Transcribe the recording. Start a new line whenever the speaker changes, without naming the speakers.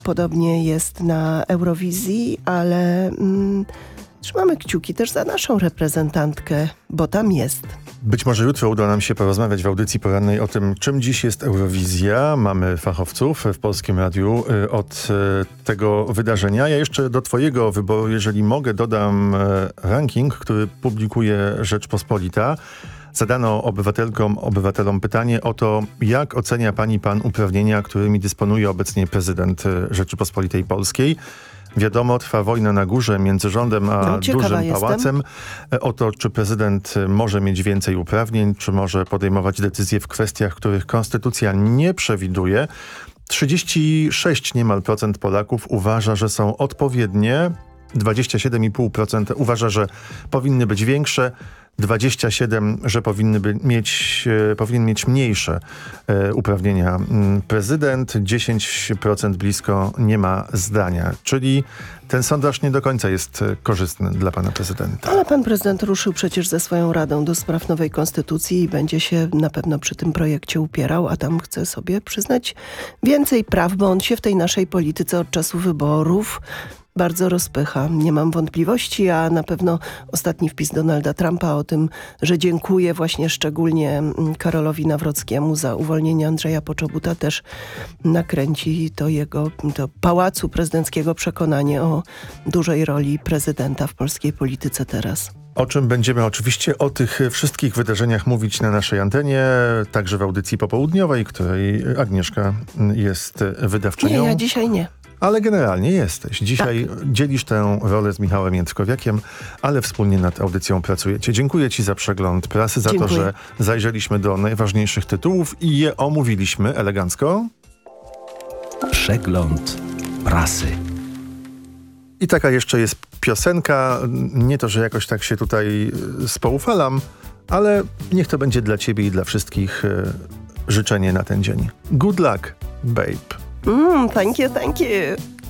Podobnie jest na Eurowizji, ale trzymamy kciuki też za naszą reprezentantkę, bo tam jest.
Być może jutro uda nam się porozmawiać w audycji porannej o tym, czym dziś jest Eurowizja. Mamy fachowców w Polskim Radiu od tego wydarzenia. Ja jeszcze do twojego wyboru, jeżeli mogę, dodam ranking, który publikuje Rzeczpospolita. Zadano obywatelom pytanie o to, jak ocenia pani pan uprawnienia, którymi dysponuje obecnie prezydent Rzeczypospolitej Polskiej. Wiadomo, trwa wojna na górze między rządem a dużym pałacem. O to, czy prezydent może mieć więcej uprawnień, czy może podejmować decyzje w kwestiach, których konstytucja nie przewiduje. 36 niemal procent Polaków uważa, że są odpowiednie. 27,5% uważa, że powinny być większe. 27%, że powinien mieć mniejsze uprawnienia prezydent, 10% blisko nie ma zdania. Czyli ten sondaż nie do końca jest korzystny dla pana prezydenta.
Ale pan prezydent ruszył przecież ze swoją Radą do Spraw Nowej Konstytucji i będzie się na pewno przy tym projekcie upierał, a tam chce sobie przyznać więcej praw, bo on się w tej naszej polityce od czasu wyborów bardzo rozpycha. Nie mam wątpliwości, a na pewno ostatni wpis Donalda Trumpa o tym, że dziękuję właśnie szczególnie Karolowi Nawrockiemu za uwolnienie Andrzeja Poczobuta, też nakręci to pałacu prezydenckiego przekonanie o dużej roli prezydenta w polskiej polityce teraz.
O czym będziemy oczywiście o tych wszystkich wydarzeniach mówić na naszej antenie, także w audycji popołudniowej, której Agnieszka jest wydawczynią.
Nie, ja dzisiaj nie.
Ale generalnie jesteś. Dzisiaj dzielisz tę rolę z Michałem Jędrkowiakiem, ale wspólnie nad audycją pracujecie. Dziękuję ci za przegląd prasy, za to, że zajrzeliśmy do najważniejszych tytułów i je omówiliśmy elegancko.
Przegląd prasy.
I taka jeszcze jest piosenka. Nie to, że jakoś tak się tutaj spoufalam, ale niech to będzie dla ciebie i dla wszystkich życzenie na ten dzień. Good luck, babe.
Thank you.